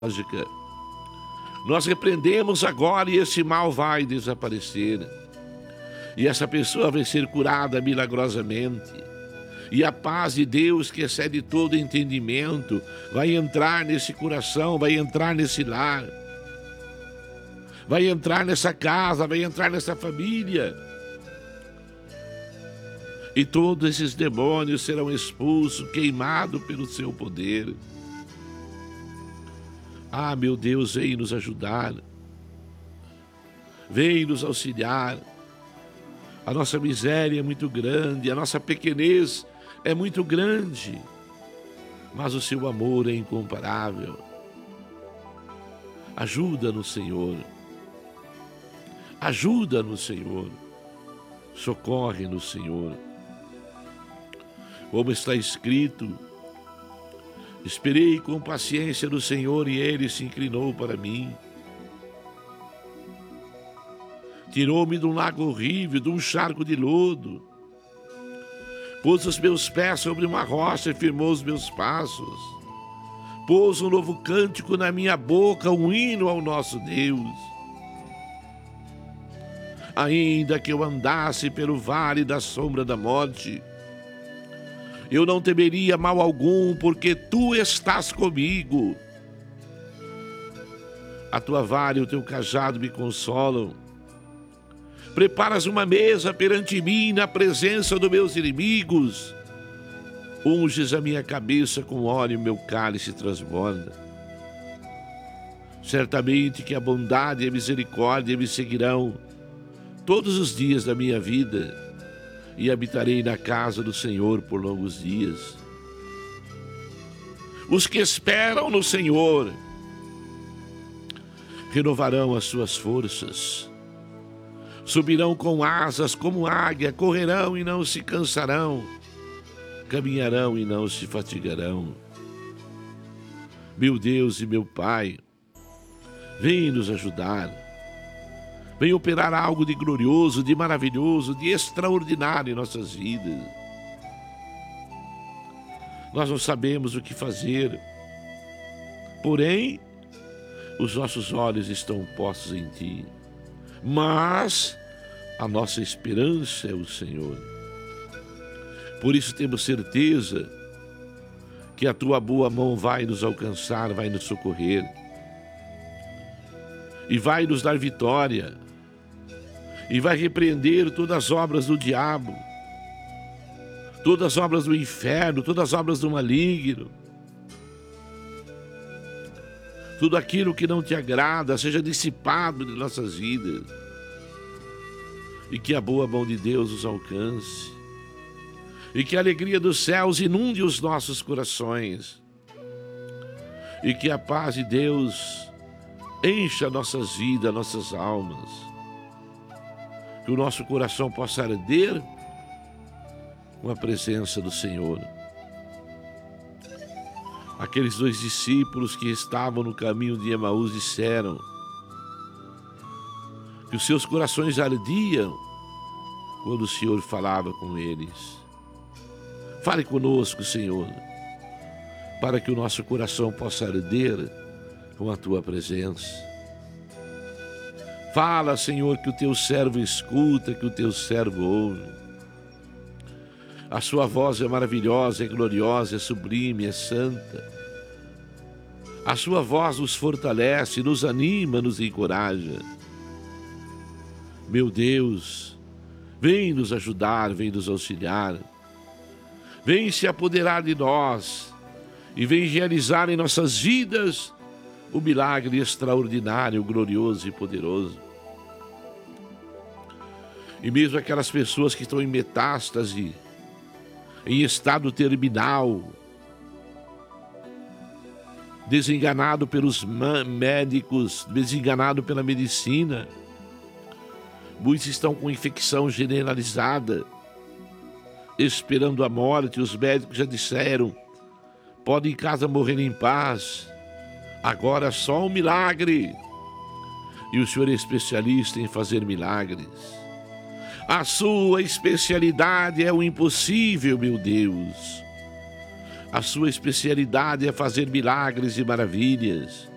lógica. Nós repreendemos agora e esse mal vai desaparecer. E essa pessoa vai ser curada milagrosamente. E a paz de Deus, que excede todo entendimento, vai entrar nesse coração, vai entrar nesse lar, vai entrar nessa casa, vai entrar nessa família. E todos esses demônios serão expulsos, queimados pelo seu poder. Ah, meu Deus, vem nos ajudar. Vem nos auxiliar. A nossa miséria é muito grande, a nossa pequenez é muito grande, mas o seu amor é incomparável. Ajuda-nos, Senhor. Ajuda-nos, Senhor. Socorre-nos, Senhor. Como está escrito, esperei com paciência no Senhor e Ele se inclinou para mim. Tirou-me de um lago horrível, de um charco de lodo. Pôs os meus pés sobre uma rocha e firmou os meus passos. Pôs um novo cântico na minha boca, um hino ao nosso Deus. Ainda que eu andasse pelo vale da sombra da morte, eu não temeria mal algum, porque tu estás comigo. A tua vara e o teu cajado me consolam. Preparas uma mesa perante mim na presença dos meus inimigos. Unges a minha cabeça com óleo e meu cálice transborda. Certamente que a bondade e a misericórdia me seguirão todos os dias da minha vida, e habitarei na casa do Senhor por longos dias. Os que esperam no Senhor renovarão as suas forças. Subirão com asas como águia, correrão e não se cansarão, caminharão e não se fatigarão. Meu Deus e meu Pai, vem nos ajudar. Vem operar algo de glorioso, de maravilhoso, de extraordinário em nossas vidas. Nós não sabemos o que fazer, porém, os nossos olhos estão postos em Ti. Mas a nossa esperança é o Senhor. Por isso temos certeza que a Tua boa mão vai nos alcançar, vai nos socorrer e vai nos dar vitória e vai repreender todas as obras do diabo, todas as obras do inferno, todas as obras do maligno. Tudo aquilo que não te agrada seja dissipado de nossas vidas. E que a boa mão de Deus os alcance. E que a alegria dos céus inunde os nossos corações. E que a paz de Deus encha nossas vidas, nossas almas. Que o nosso coração possa arder com a presença do Senhor. Aqueles 2 discípulos que estavam no caminho de Emaús disseram que os seus corações ardiam quando o Senhor falava com eles. Fale conosco, Senhor, para que o nosso coração possa arder com a Tua presença. Fala, Senhor, que o Teu servo escuta, que o Teu servo ouve. A sua voz é maravilhosa, é gloriosa, é sublime, é santa. A sua voz nos fortalece, nos anima, nos encoraja. Meu Deus, vem nos ajudar, vem nos auxiliar. Vem se apoderar de nós e vem realizar em nossas vidas o milagre extraordinário, glorioso e poderoso. E mesmo aquelas pessoas que estão em metástase, em estado terminal, desenganado pelos médicos, desenganado pela medicina, muitos estão com infecção generalizada, esperando a morte. Os médicos já disseram, podem em casa morrer em paz, agora só um milagre. E o Senhor é especialista em fazer milagres. A sua especialidade é o impossível, meu Deus. A sua especialidade é fazer milagres e maravilhas.